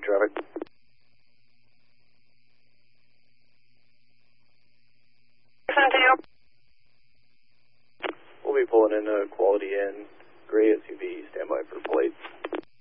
traffic. We'll be pulling in a Quality Inn, gray SUV, standby for plate.